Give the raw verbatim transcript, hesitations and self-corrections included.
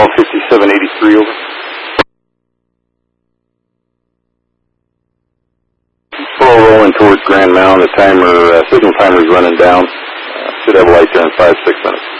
Paul fifty-seven eighty-three, over. Slow rolling towards Grand Mound. The timer, uh, signal timer's running down. Uh, should have a light there in five, six minutes.